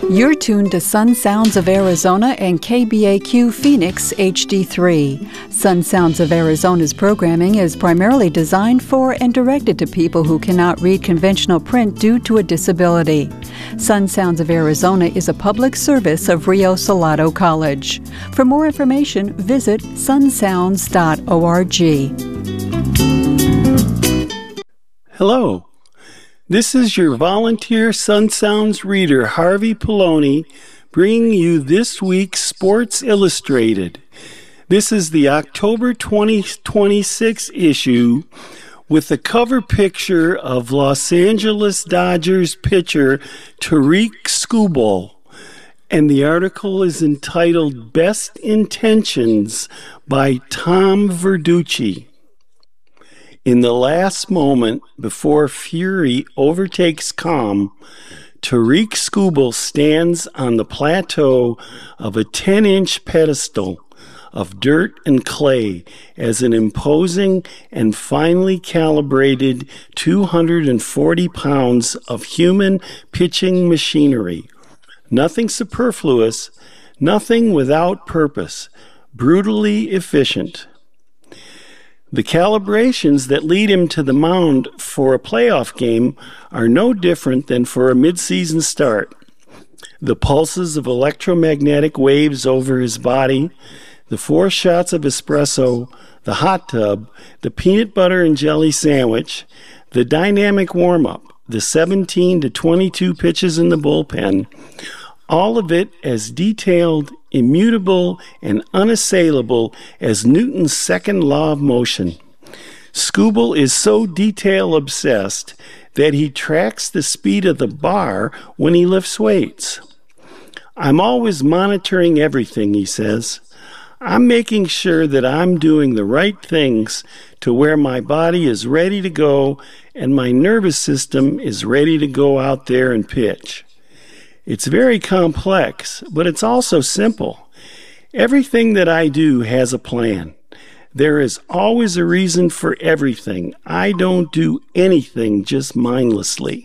You're tuned to Sun Sounds of Arizona and KBAQ Phoenix HD3. Sun Sounds of Arizona's programming is primarily designed for and directed to people who cannot read conventional print due to a disability. Sun Sounds of Arizona is a public service of Rio Salado College. For more information, visit sunsounds.org. Hello. This is your volunteer Sun Sounds reader, Harvey Poloni, bringing you this week's Sports Illustrated. This is the October 2026 issue with the cover picture of Los Angeles Dodgers pitcher Tarik Skubal, and the article is entitled Best Intentions by Tom Verducci. In the last moment before fury overtakes calm, Tarik Skubal stands on the plateau of a 10-inch pedestal of dirt and clay as an imposing and finely calibrated 240 pounds of human pitching machinery. Nothing superfluous, nothing without purpose, brutally efficient. The calibrations that lead him to the mound for a playoff game are no different than for a midseason start. The pulses of electromagnetic waves over his body, the 4 shots of espresso, the hot tub, the peanut butter and jelly sandwich, the dynamic warm-up, the 17 to 22 pitches in the bullpen, all of it as detailed, immutable, and unassailable as Newton's second law of motion. Skubal is so detail-obsessed that he tracks the speed of the bar when he lifts weights. "I'm always monitoring everything," he says. "I'm making sure that I'm doing the right things to where my body is ready to go and my nervous system is ready to go out there and pitch. It's very complex, but it's also simple. Everything that I do has a plan. There is always a reason for everything. I don't do anything just mindlessly."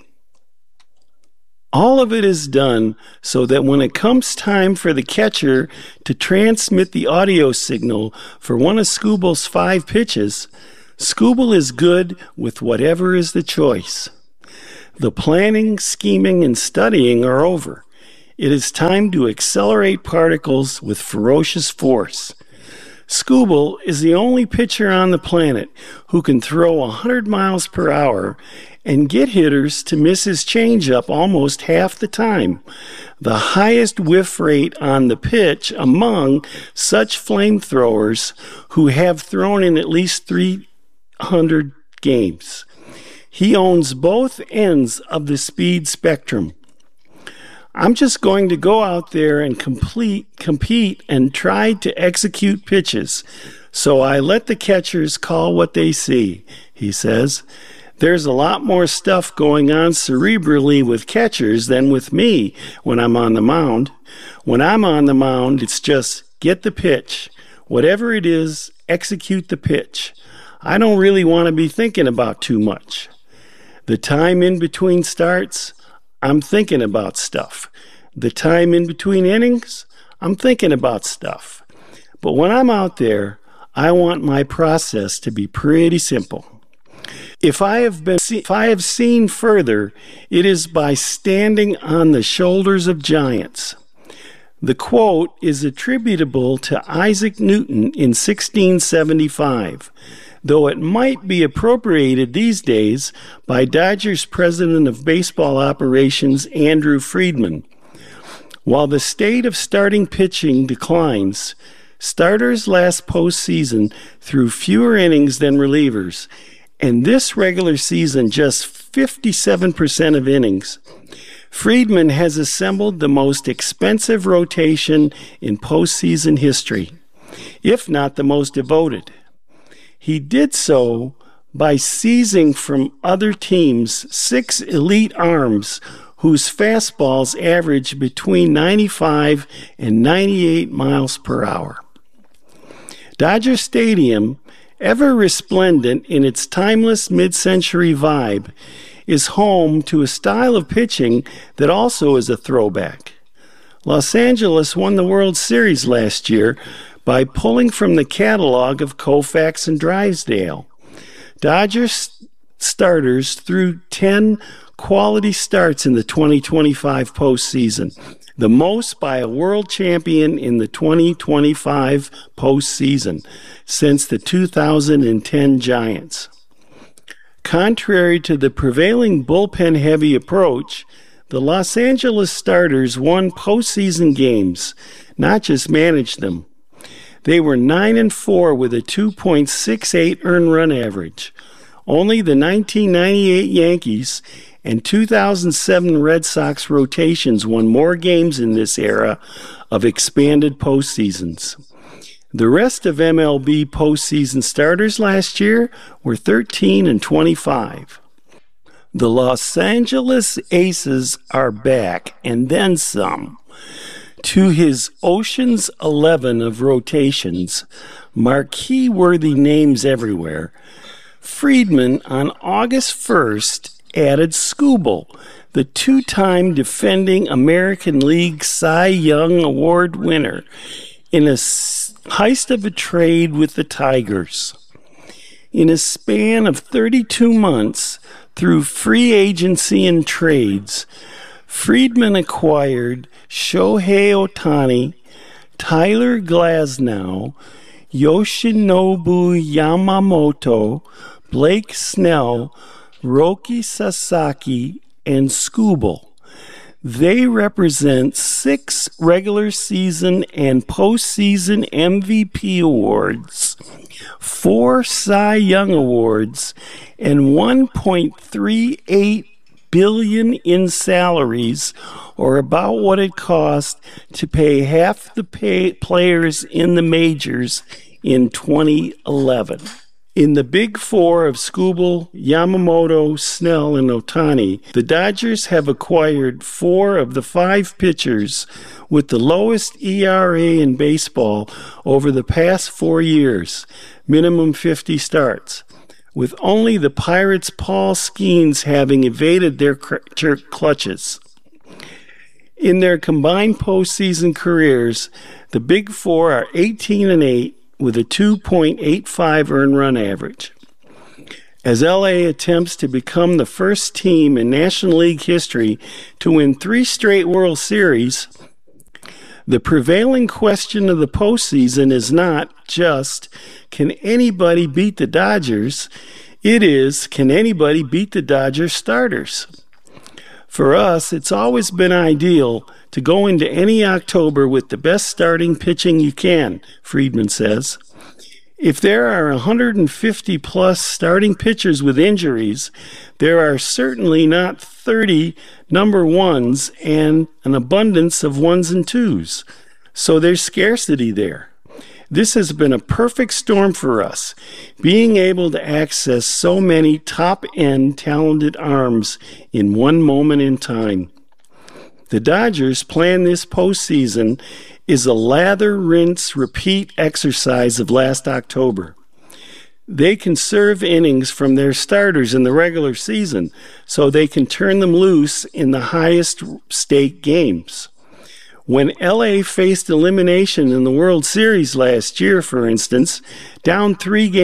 All of it is done so that when it comes time for the catcher to transmit the audio signal for one of Skubal's 5 pitches, Skubal is good with whatever is the choice. The planning, scheming, and studying are over. It is time to accelerate particles with ferocious force. Skubal is the only pitcher on the planet who can throw 100 miles per hour and get hitters to miss his changeup almost half the time, the highest whiff rate on the pitch among such flamethrowers who have thrown in at least 300 games. He owns both ends of the speed spectrum. I'm just going to go out there and compete and try to execute pitches, so I let the catchers call what they see, he says. There's a lot more stuff going on cerebrally with catchers than with me when I'm on the mound. When I'm on the mound, it's just get the pitch. Whatever it is, execute the pitch. I don't really want to be thinking about too much. The time in between starts, I'm thinking about stuff. The time in between innings, I'm thinking about stuff. But when I'm out there, I want my process to be pretty simple. If I have seen further, it is by standing on the shoulders of giants. The quote is attributable to Isaac Newton in 1675. Though it might be appropriated these days by Dodgers president of baseball operations Andrew Friedman. While the state of starting pitching declines, starters last postseason threw fewer innings than relievers, and this regular season just 57% of innings. Friedman has assembled the most expensive rotation in postseason history, if not the most devoted. He did so by seizing from other teams 6 elite arms whose fastballs average between 95 and 98 miles per hour. Dodger Stadium, ever resplendent in its timeless mid-century vibe, is home to a style of pitching that also is a throwback. Los Angeles won the World Series last year by pulling from the catalog of Koufax and Drysdale. Dodgers starters threw 10 quality starts in the 2025 postseason, the most by a world champion in the 2025 postseason since the 2010 Giants. Contrary to the prevailing bullpen-heavy approach, the Los Angeles starters won postseason games, not just managed them. They were 9-4 with a 2.68 earned run average. Only the 1998 Yankees and 2007 Red Sox rotations won more games in this era of expanded postseasons. The rest of MLB postseason starters last year were 13-25. The Los Angeles Aces are back, and then some. To his Ocean's 11 of rotations, marquee-worthy names everywhere, Friedman on August 1st added Skubal, the two-time defending American League Cy Young Award winner, in a heist of a trade with the Tigers. In a span of 32 months, through free agency and trades, Friedman acquired Shohei Ohtani, Tyler Glasnow, Yoshinobu Yamamoto, Blake Snell, Roki Sasaki, and Skubal. They represent 6 regular season and postseason MVP awards, 4 Cy Young awards, and $1.38 billion in salaries, or about what it cost to pay half the players in the majors in 2011. In the Big Four of Skubal, Yamamoto, Snell, and Ohtani, the Dodgers have acquired 4 of the 5 pitchers with the lowest ERA in baseball over the past 4 years, minimum 50 starts, with only the Pirates' Paul Skeens having evaded their clutches. In their combined postseason careers, the Big Four are 18-8 with a 2.85 earned run average. As LA attempts to become the first team in National League history to win 3 straight World Series, the prevailing question of the postseason is not just, can anybody beat the Dodgers? It is, can anybody beat the Dodgers starters? For us, it's always been ideal to go into any October with the best starting pitching you can, Friedman says. If there are 150-plus starting pitchers with injuries, there are certainly not 30 number ones and an abundance of ones and twos. So there's scarcity there. This has been a perfect storm for us, being able to access so many top-end talented arms in one moment in time. The Dodgers' plan this postseason is a lather, rinse, repeat exercise of last October. They conserve innings from their starters in the regular season so they can turn them loose in the highest stake games. When LA faced elimination in the World Series last year, for instance, down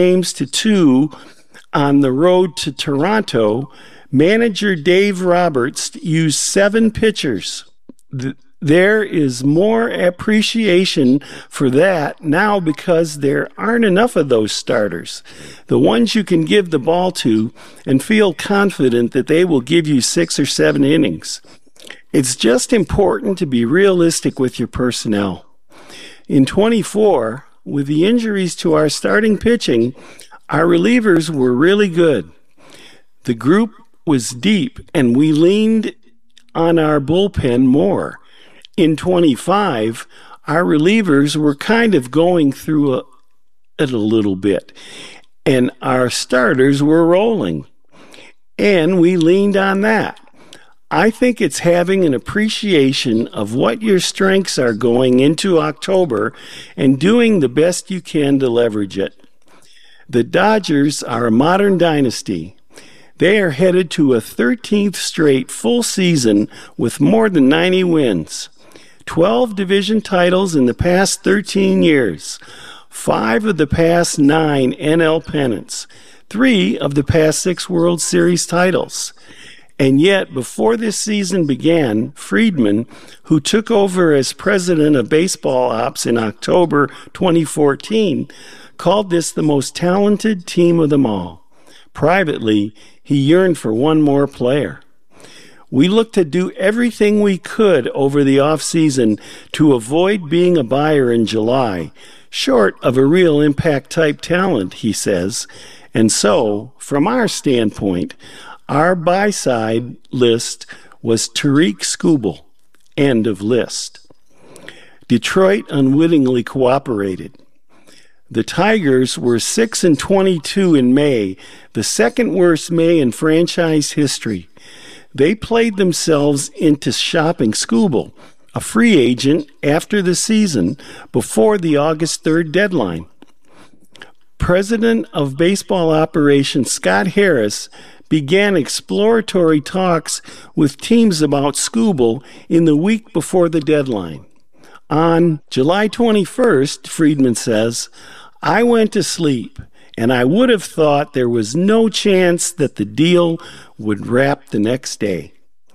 3-2 on the road to Toronto, manager Dave Roberts used 7 pitchers. There is more appreciation for that now because there aren't enough of those starters, the ones you can give the ball to and feel confident that they will give you 6 or 7 innings. It's just important to be realistic with your personnel. In 24, with the injuries to our starting pitching, our relievers were really good. The group was deep, and we leaned on our bullpen more. In 25, our relievers were kind of going through it a little bit, and our starters were rolling, and we leaned on that. I think it's having an appreciation of what your strengths are going into October and doing the best you can to leverage it. The Dodgers are a modern dynasty. They are headed to a 13th straight full season with more than 90 wins. 12 division titles in the past 13 years, 5 of the past 9 NL pennants, 3 of the past 6 World Series titles. And yet, before this season began, Friedman, who took over as president of baseball ops in October 2014, called this the most talented team of them all. Privately, he yearned for one more player. We looked to do everything we could over the off-season to avoid being a buyer in July, short of a real impact-type talent, he says. And so, from our standpoint, our buy-side list was Tarik Skubal. End of list. Detroit unwittingly cooperated. The Tigers were 6-22 in May, the second worst May in franchise history. They played themselves into shopping Skubal, a free agent, after the season, before the August 3rd deadline. President of Baseball Operations Scott Harris began exploratory talks with teams about Skubal in the week before the deadline. On July 21st, Friedman says, I went to sleep, and I would have thought there was no chance that the deal would wrap the next day.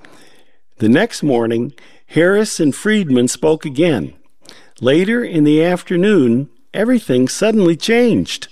The next morning, Harris and Friedman spoke again. Later in the afternoon, everything suddenly changed.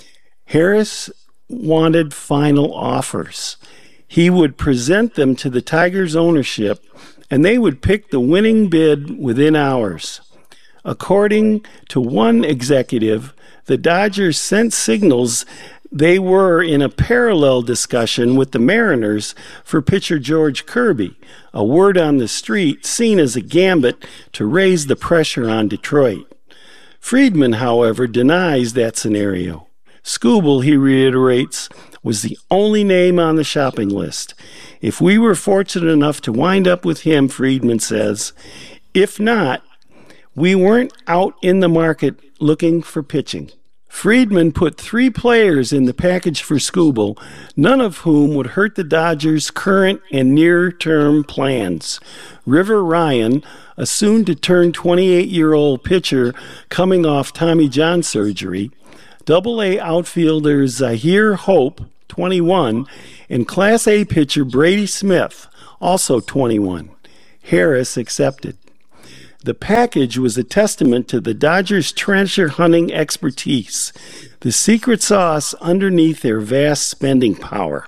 Harris wanted final offers. He would present them to the Tigers' ownership, and they would pick the winning bid within hours. According to one executive, the Dodgers sent signals they were in a parallel discussion with the Mariners for pitcher George Kirby, a word on the street seen as a gambit to raise the pressure on Detroit. Friedman, however, denies that scenario. Skubal, he reiterates, was the only name on the shopping list. If we were fortunate enough to wind up with him, Friedman says, if not, we weren't out in the market looking for pitching. Friedman put 3 players in the package for Skubal, none of whom would hurt the Dodgers' current and near-term plans. River Ryan, a soon-to-turn 28-year-old pitcher coming off Tommy John surgery, Double-A outfielder Zahir Hope, 21, and Class A pitcher Brady Smith, also 21. Harris accepted. The package was a testament to the Dodgers' treasure hunting expertise, the secret sauce underneath their vast spending power.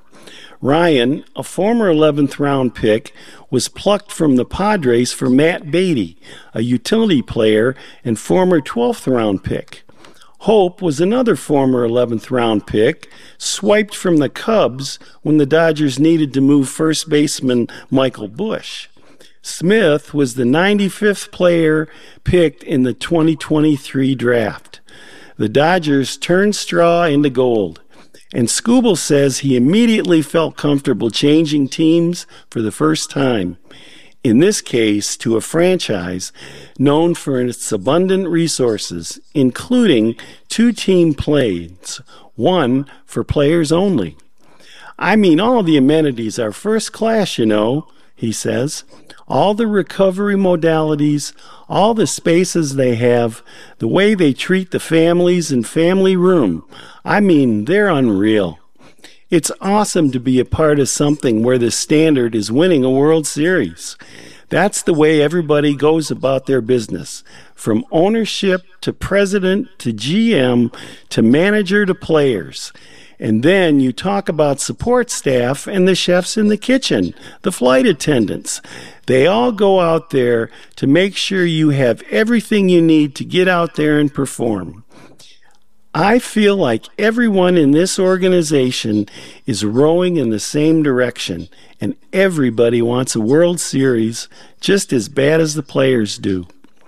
Ryan, a former 11th round pick, was plucked from the Padres for Matt Beatty, a utility player and former 12th round pick. Hope was another former 11th round pick, swiped from the Cubs when the Dodgers needed to move first baseman Michael Busch. Smith was the 95th player picked in the 2023 draft. The Dodgers turned straw into gold, and Skubal says he immediately felt comfortable changing teams for the first time, in this case to a franchise known for its abundant resources, including 2 team planes, one for players only. I mean, all the amenities are first class, you know, he says. All the recovery modalities, all the spaces they have, the way they treat the families in family room. I mean, they're unreal. It's awesome to be a part of something where the standard is winning a World Series. That's the way everybody goes about their business, from ownership to president to GM to manager to players. And then you talk about support staff and the chefs in the kitchen, the flight attendants. They all go out there to make sure you have everything you need to get out there and perform. I feel like everyone in this organization is rowing in the same direction, and everybody wants a World Series just as bad as the players do.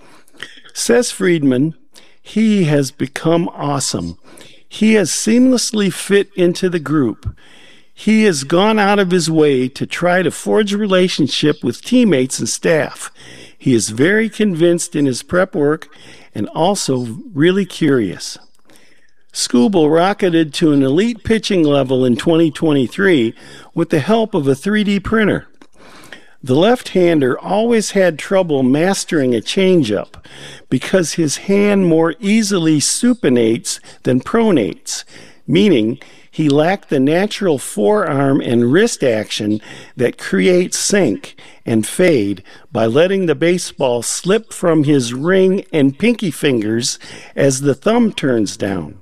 Says Friedman, he has become awesome. He has seamlessly fit into the group. He has gone out of his way to try to forge a relationship with teammates and staff. He is very convinced in his prep work and also really curious. Skubal rocketed to an elite pitching level in 2023 with the help of a 3D printer. The left-hander always had trouble mastering a changeup because his hand more easily supinates than pronates, meaning he lacked the natural forearm and wrist action that creates sink and fade by letting the baseball slip from his ring and pinky fingers as the thumb turns down.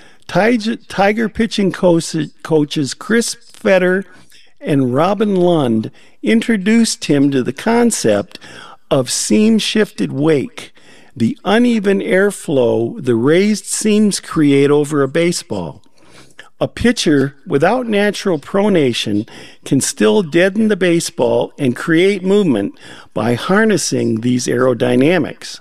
Tiger pitching coaches Chris Fetter and Robin Lund introduced him to the concept of seam-shifted wake, the uneven airflow the raised seams create over a baseball. A pitcher without natural pronation can still deaden the baseball and create movement by harnessing these aerodynamics.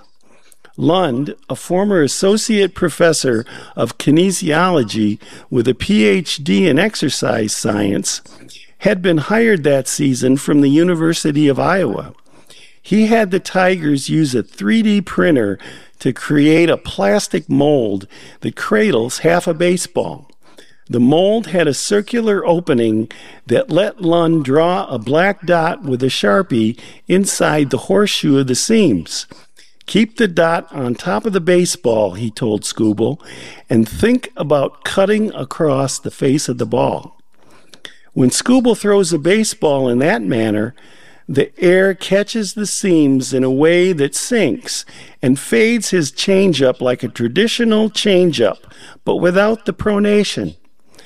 Lund, a former associate professor of kinesiology with a PhD in exercise science, had been hired that season from the University of Iowa. He had the Tigers use a 3D printer to create a plastic mold that cradles half a baseball. The mold had a circular opening that let Lund draw a black dot with a Sharpie inside the horseshoe of the seams. Keep the dot on top of the baseball, he told Skubal, and think about cutting across the face of the ball. When Skubal throws a baseball in that manner, the air catches the seams in a way that sinks and fades his changeup like a traditional changeup, but without the pronation.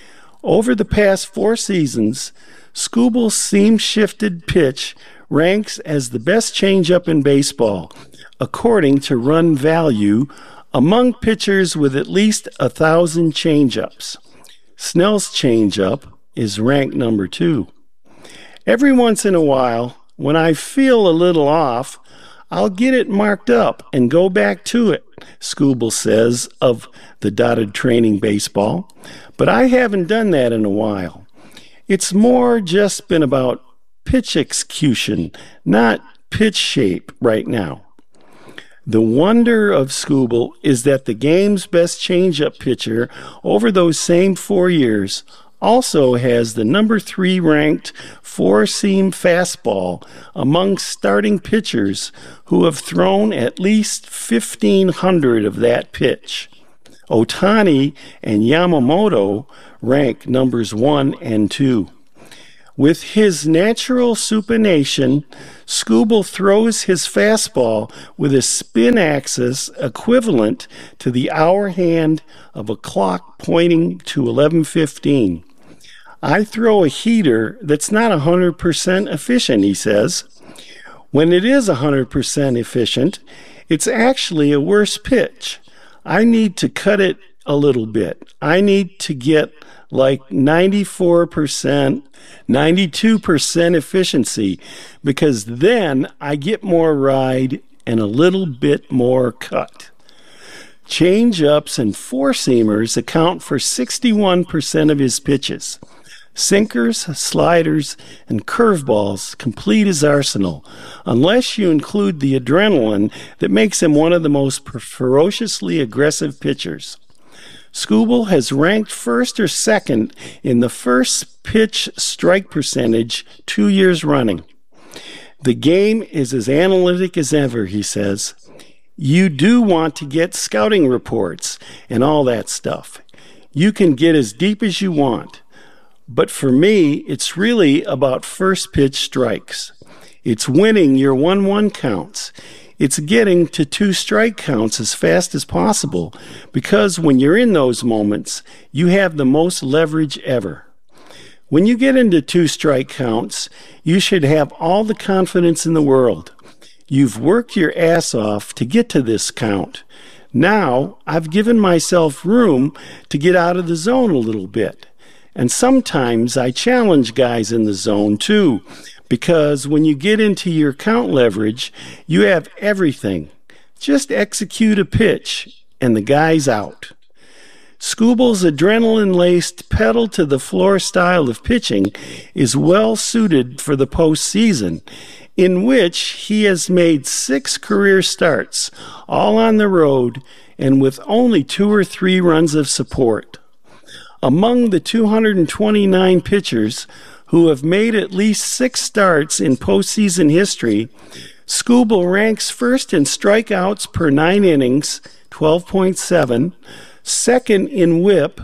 Over the past 4 seasons, Skubal's seam-shifted pitch ranks as the best changeup in baseball, according to Run Value, among pitchers with at least 1,000 changeups. Snell's changeup is ranked number 2. Every once in a while, when I feel a little off, I'll get it marked up and go back to it, Skubal says of the dotted training baseball. But I haven't done that in a while. It's more just been about pitch execution, not pitch shape right now. The wonder of Skubal is that the game's best changeup pitcher over those same 4 years also has the number 3 ranked 4-seam fastball among starting pitchers who have thrown at least 1,500 of that pitch. Ohtani and Yamamoto rank numbers 1 and 2. With his natural supination, Skubal throws his fastball with a spin axis equivalent to the hour hand of a clock pointing to 11:15. I throw a heater that's not 100% efficient, he says. When it is 100% efficient, it's actually a worse pitch. I need to cut it a little bit. I need to get like 94%, 92% efficiency, because then I get more ride and a little bit more cut. Change-ups and four-seamers account for 61% of his pitches. Sinkers, sliders, and curveballs complete his arsenal, unless you include the adrenaline that makes him one of the most ferociously aggressive pitchers. Skubal has ranked first or second in the first pitch strike percentage 2 years running. The game is as analytic as ever, he says. You do want to get scouting reports and all that stuff. You can get as deep as you want. But for me, it's really about first pitch strikes. It's winning your 1-1 counts. It's getting to 2 strike counts as fast as possible, because when you're in those moments, you have the most leverage ever. When you get into 2 strike counts, you should have all the confidence in the world. You've worked your ass off to get to this count. Now, I've given myself room to get out of the zone a little bit. And sometimes I challenge guys in the zone too, because when you get into your count leverage, you have everything. Just execute a pitch, and the guy's out. Skubal's adrenaline-laced pedal-to-the-floor style of pitching is well suited for the postseason, in which he has made 6 career starts, all on the road and with only 2 or 3 runs of support. Among the 229 pitchers who have made at least 6 starts in postseason history, Skubal ranks first in strikeouts per 9 innings, 12.7, second in WHIP,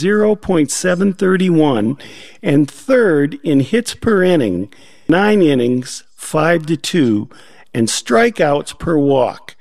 0.731, and third in hits per inning, 9 innings, 5-2, and strikeouts per walk,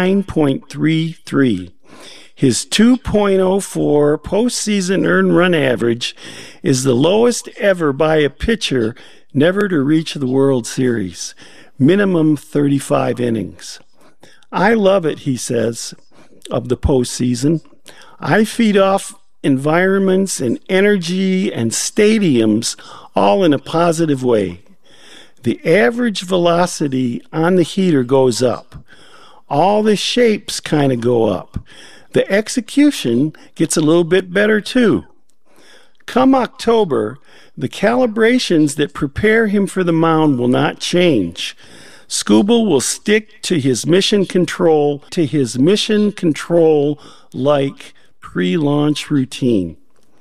9.33. His 2.04 postseason earned run average is the lowest ever by a pitcher never to reach the World Series, minimum 35 innings. I love it, he says, of the postseason. I feed off environments and energy and stadiums all in a positive way. The average velocity on the heater goes up. All the shapes kind of go up. The execution gets a little bit better too. Come October, the calibrations that prepare him for the mound will not change. Skubal will stick to his mission control like pre-launch routine.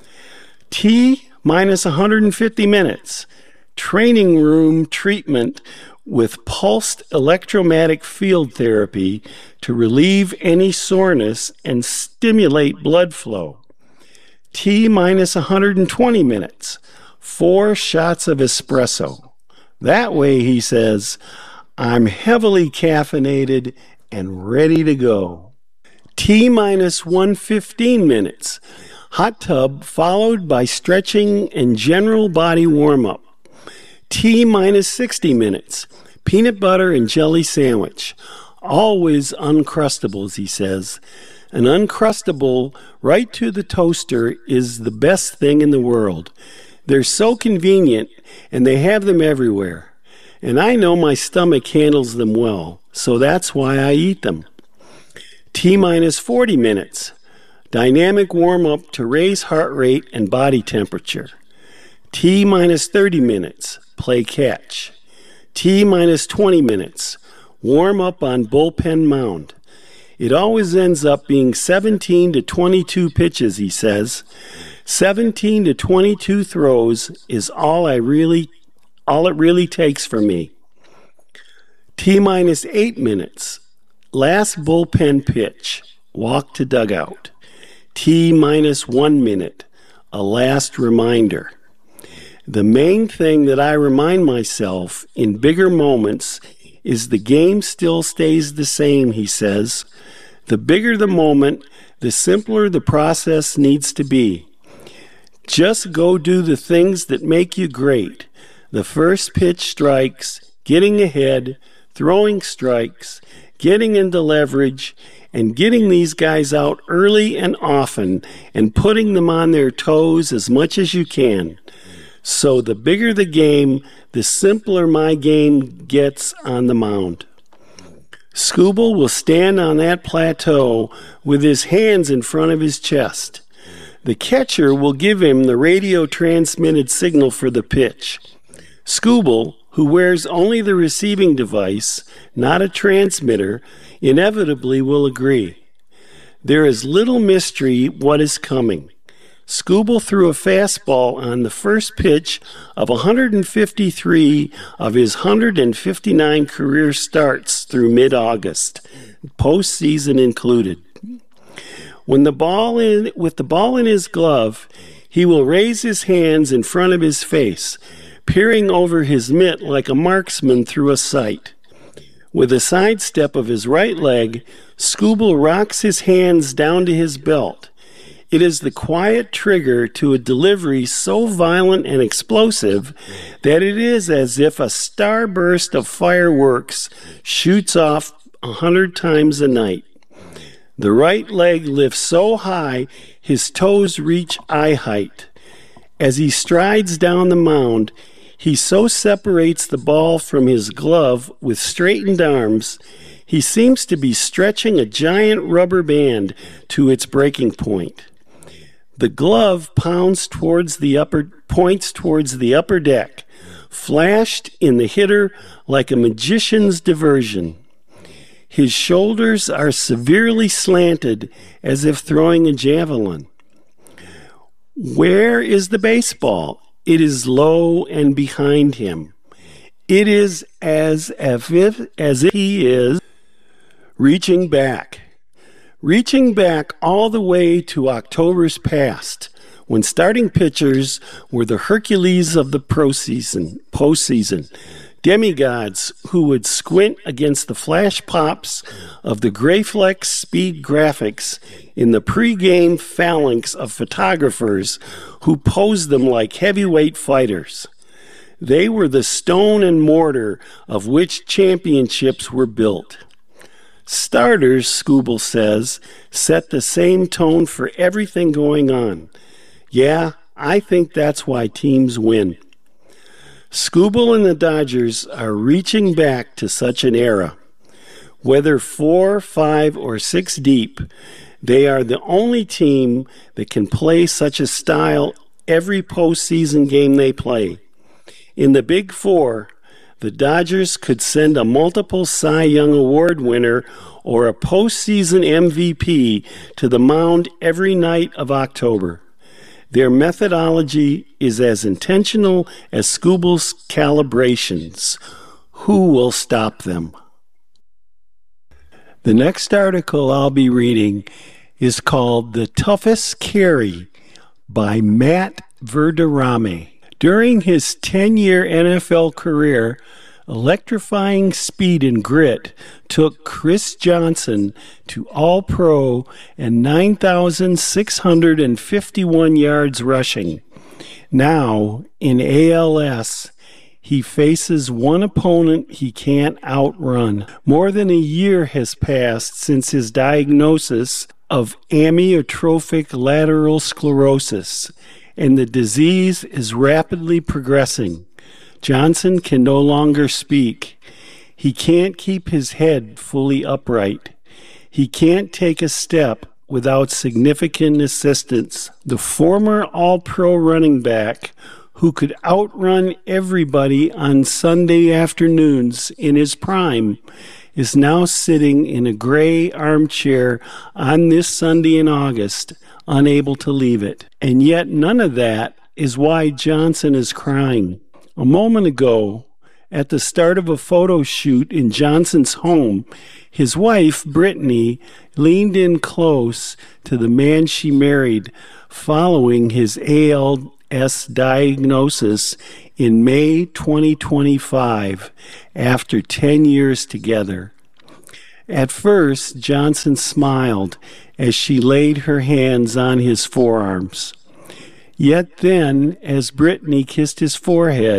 T minus 150 minutes. Training room treatment with pulsed electromagnetic field therapy to relieve any soreness and stimulate blood flow. T minus 120 minutes. 4 shots of espresso. That way, he says, I'm heavily caffeinated and ready to go. T minus 115 minutes. Hot tub followed by stretching and general body warm-up. T minus 60 minutes. Peanut butter and jelly sandwich. Always Uncrustables, he says. An Uncrustable right to the toaster is the best thing in the world. They're so convenient, and they have them everywhere. And I know my stomach handles them well, so that's why I eat them. T minus 40 minutes. Dynamic warm-up to raise heart rate and body temperature. T minus 30 minutes. Play catch. T minus 20 minutes. Warm up on bullpen mound. It always ends up being 17 to 22 pitches, he says. 17 to 22 throws is all it really takes for me. T minus 8 minutes. Last bullpen pitch. Walk to dugout. T minus 1 minute. A last reminder. The main thing that I remind myself in bigger moments is the game still stays the same, he says. The bigger the moment, the simpler the process needs to be. Just go do the things that make you great. The first pitch strikes, getting ahead, throwing strikes, getting into leverage, and getting these guys out early and often and putting them on their toes as much as you can. So the bigger the game, the simpler my game gets on the mound. Skubal will stand on that plateau with his hands in front of his chest. The catcher will give him the radio-transmitted signal for the pitch. Skubal, who wears only the receiving device, not a transmitter, inevitably will agree. There is little mystery what is coming. Skubal threw a fastball on the first pitch of 153 of his 159 career starts through mid-August, postseason included. With the ball in his glove, he will raise his hands in front of his face, peering over his mitt like a marksman through a sight. With a sidestep of his right leg, Skubal rocks his hands down to his belt. It is the quiet trigger to a delivery so violent and explosive that it is as if a starburst of fireworks shoots off 100 times a night. The right leg lifts so high his toes reach eye height. As he strides down the mound, he so separates the ball from his glove with straightened arms, he seems to be stretching a giant rubber band to its breaking point. The glove points towards the upper deck, flashed in the hitter like a magician's diversion. His shoulders are severely slanted as if throwing a javelin. Where is the baseball? It is low and behind him. It is as if he is reaching back all the way to October's past, when starting pitchers were the Hercules of the postseason, demigods who would squint against the flash pops of the Graflex speed graphics in the pregame phalanx of photographers who posed them like heavyweight fighters. They were the stone and mortar of which championships were built. Starters, Skubal says, set the same tone for everything going on. Yeah, I think that's why teams win. Skubal and the Dodgers are reaching back to such an era. Whether 4, 5, or 6 deep, they are the only team that can play such a style every postseason game they play. In the Big Four, the Dodgers could send a multiple Cy Young Award winner or a postseason MVP to the mound every night of October. Their methodology is as intentional as Skubal's calibrations. Who will stop them? The next article I'll be reading is called The Toughest Carry by Matt Verderame. During his 10-year NFL career, electrifying speed and grit took Chris Johnson to All-Pro and 9,651 yards rushing. Now, in ALS, he faces one opponent he can't outrun. More than a year has passed since his diagnosis of amyotrophic lateral sclerosis, and the disease is rapidly progressing. Johnson can no longer speak. He can't keep his head fully upright. He can't take a step without significant assistance. The former All-Pro running back, who could outrun everybody on Sunday afternoons in his prime, is now sitting in a gray armchair on this Sunday in August, unable to leave it. And yet none of that is why Johnson is crying. A moment ago, at the start of a photo shoot in Johnson's home, his wife, Brittany, leaned in close to the man she married following his ALS diagnosis in May 2025, after 10 years together. At first, Johnson smiled as she laid her hands on his forearms. Yet then, as Brittany kissed his forehead,